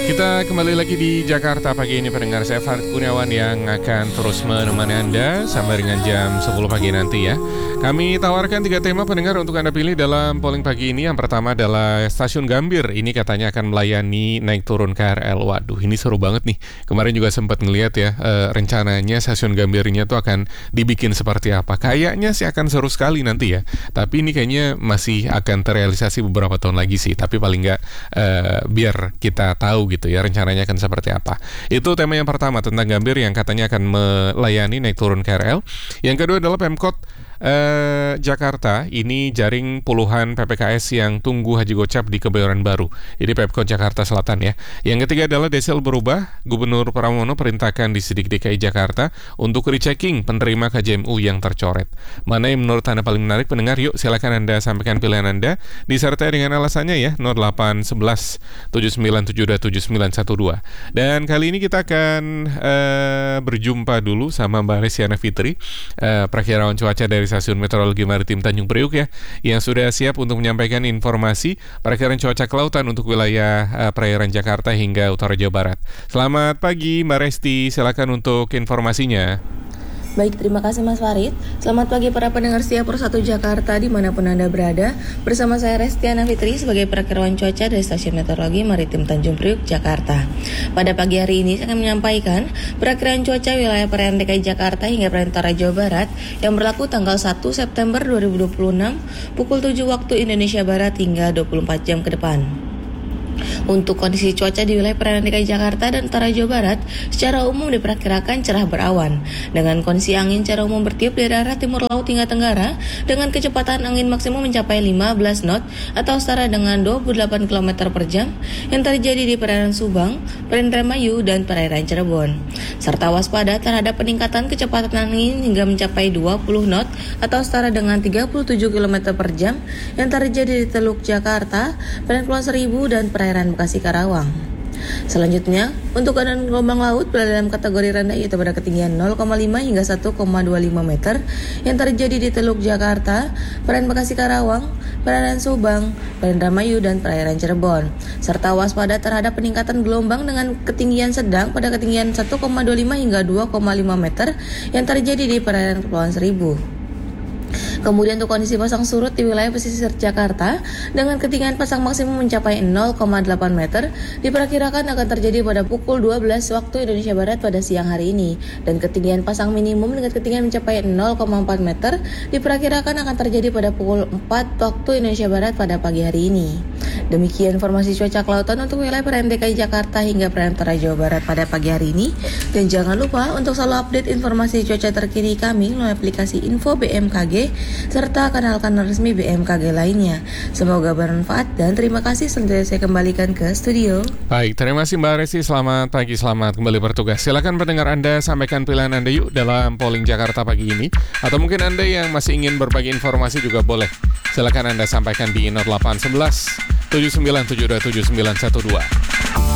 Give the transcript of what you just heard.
Kita kembali lagi di Jakarta pagi ini pendengar, saya Farid Kurniawan yang akan terus menemani Anda sampai dengan jam 10 pagi nanti ya. Kami tawarkan 3 tema pendengar untuk Anda pilih dalam polling pagi ini. Yang pertama adalah Stasiun Gambir, ini katanya akan melayani naik turun KRL. Waduh, ini seru banget nih. Kemarin juga sempat ngelihat ya, rencananya Stasiun Gambirnya tuh akan dibikin seperti apa. Kayaknya sih akan seru sekali nanti ya. Tapi ini kayaknya masih akan terrealisasi beberapa tahun lagi sih. Tapi paling nggak biar kita tahu gitu ya rencananya akan seperti apa. Itu tema yang pertama tentang Gambir yang katanya akan melayani naik turun KRL. Yang kedua adalah Pemkot Jakarta ini jaring puluhan PPKS yang tunggu haji gocap di Kebayoran Baru. Jadi Pemkot Jakarta Selatan ya. Yang ketiga adalah Desel berubah. Gubernur Pramono perintahkan di Sidik DKI Jakarta untuk rechecking penerima KJMU yang tercoret. Mana yang menurut Anda paling menarik pendengar? Yuk silakan Anda sampaikan pilihan Anda disertai dengan alasannya ya. 0811 79727912. Dan kali ini kita akan berjumpa dulu sama Mbak Resiana Fitri, prakirawan cuaca dari Stasiun Meteorologi Maritim Tanjung Priuk ya, yang sudah siap untuk menyampaikan informasi perakiraan cuaca kelautan untuk wilayah perairan Jakarta hingga utara Jawa Barat. Selamat pagi Mbak Resti, silakan untuk informasinya. Baik, terima kasih Mas Farid. Selamat pagi para pendengar setia Persatu Jakarta dimanapun Anda berada. Bersama saya Restiana Fitri sebagai perakirawan cuaca dari Stasiun Meteorologi Maritim Tanjung Priuk, Jakarta. Pada pagi hari ini saya akan menyampaikan perakiraan cuaca wilayah perairan DKI Jakarta hingga perairan utara Jawa Barat yang berlaku tanggal 1 September 2026 pukul 7 waktu Indonesia Barat hingga 24 jam ke depan. Untuk kondisi cuaca di wilayah perairan DKI Jakarta dan utara Jawa Barat secara umum diperkirakan cerah berawan dengan kondisi angin secara umum bertiup dari arah timur laut hingga tenggara dengan kecepatan angin maksimum mencapai 15 knot atau setara dengan 28 km per jam yang terjadi di perairan Subang, perairan Indramayu dan perairan Cirebon. Serta waspada terhadap peningkatan kecepatan angin hingga mencapai 20 knot atau setara dengan 37 km per jam yang terjadi di Teluk Jakarta, perairan Kepulauan Seribu dan perairan Bekasi Karawang. Selanjutnya, untuk keadaan gelombang laut berada dalam kategori rendah yaitu pada ketinggian 0,5 hingga 1,25 meter yang terjadi di Teluk Jakarta, perairan Bekasi Karawang, perairan Subang, perairan Indramayu dan perairan Cirebon. Serta waspada terhadap peningkatan gelombang dengan ketinggian sedang pada ketinggian 1,25 hingga 2,5 meter yang terjadi di perairan Kepulauan Seribu. Kemudian untuk kondisi pasang surut di wilayah pesisir Jakarta dengan ketinggian pasang maksimum mencapai 0,8 meter diperkirakan akan terjadi pada pukul 12 waktu Indonesia Barat pada siang hari ini, dan ketinggian pasang minimum dengan ketinggian mencapai 0,4 meter diperkirakan akan terjadi pada pukul 4 waktu Indonesia Barat pada pagi hari ini. Demikian informasi cuaca kelautan untuk wilayah perairan DKI Jakarta hingga perairan utara Jawa Barat pada pagi hari ini. Dan jangan lupa untuk selalu update informasi cuaca terkini kami melalui aplikasi Info BMKG serta kanal-kanal resmi BMKG lainnya. Semoga bermanfaat dan terima kasih. Selanjutnya saya kembalikan ke studio. Baik, terima kasih Mbak Resi. Selamat pagi, selamat kembali bertugas. Silakan pendengar Anda sampaikan pilihan Anda yuk dalam polling Jakarta pagi ini. Atau mungkin Anda yang masih ingin berbagi informasi juga boleh. Silakan Anda sampaikan di 0811 79727912.